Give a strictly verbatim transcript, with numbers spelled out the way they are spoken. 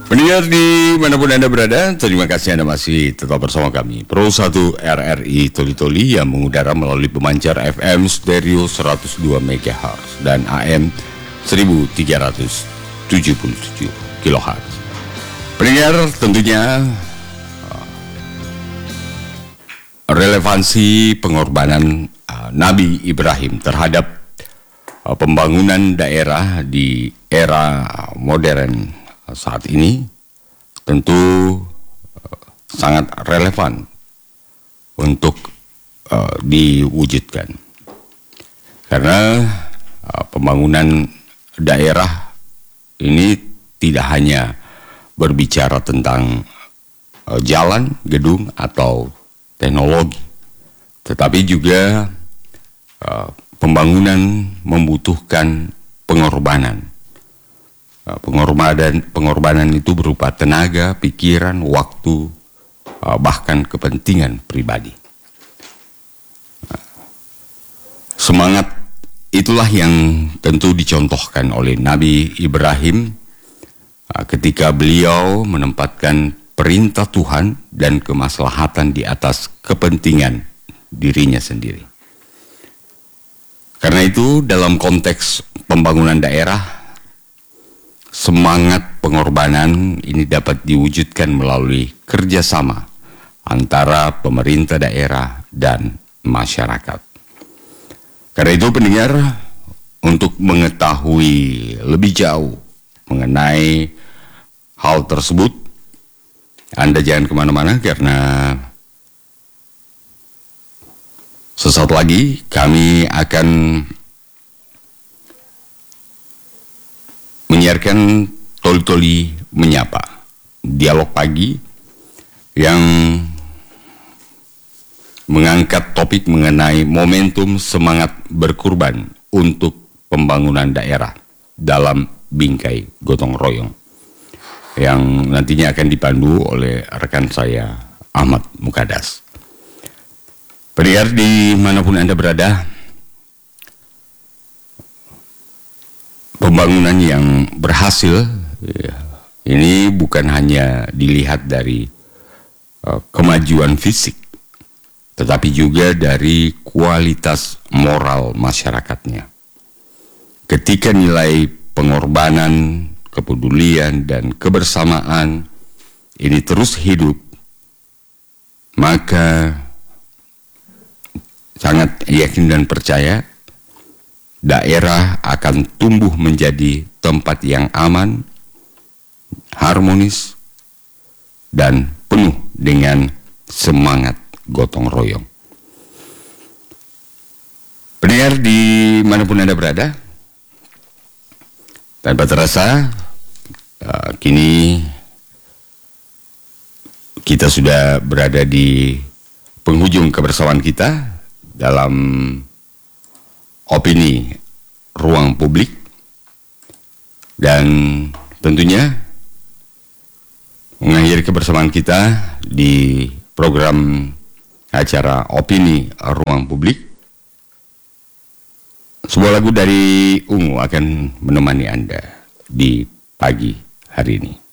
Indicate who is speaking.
Speaker 1: Pendengar dimanapun Anda berada, terima kasih Anda masih tetap bersama kami. Pro satu R R I Toli Toli yang mengudara melalui pemancar F M stereo seratus dua megahertz dan A M seribu tiga ratus tujuh puluh tujuh kilohertz. Pendengar, tentunya relevansi pengorbanan uh, Nabi Ibrahim terhadap uh, pembangunan daerah di era modern saat ini tentu uh, sangat relevan untuk uh, diwujudkan, karena uh, pembangunan daerah ini tidak hanya berbicara tentang uh, jalan, gedung atau teknologi, tetapi juga uh, pembangunan membutuhkan pengorbanan. Pengorbanan, pengorbanan itu berupa tenaga, pikiran, waktu, bahkan kepentingan pribadi. Semangat itulah yang tentu dicontohkan oleh Nabi Ibrahim ketika beliau menempatkan perintah Tuhan dan kemaslahatan di atas kepentingan dirinya sendiri. Karena itu dalam konteks pembangunan daerah, semangat pengorbanan ini dapat diwujudkan melalui kerjasama antara pemerintah daerah dan masyarakat. Karena itu pendengar, untuk mengetahui lebih jauh mengenai hal tersebut, Anda jangan kemana-mana, karena sesaat lagi kami akan menyiarkan Toli Toli Menyapa, dialog pagi yang mengangkat topik mengenai momentum semangat berkurban untuk pembangunan daerah dalam bingkai gotong royong, yang nantinya akan dipandu oleh rekan saya Ahmad Mukadas. Pendengar dimanapun Anda berada, pembangunan yang berhasil ya, ini bukan hanya dilihat dari uh, kemajuan fisik, tetapi juga dari kualitas moral masyarakatnya. Ketika nilai pengorbanan, kepedulian, dan kebersamaan ini terus hidup, maka sangat yakin dan percaya daerah akan tumbuh menjadi tempat yang aman, harmonis, dan penuh dengan semangat gotong royong. Pendengar dimanapun Anda berada, tanpa terasa uh, kini kita sudah berada di penghujung kebersamaan kita dalam opini ruang publik, dan tentunya mengakhiri kebersamaan kita di program acara opini ruang publik, sebuah lagu dari Ungu akan menemani Anda di pagi hari ini.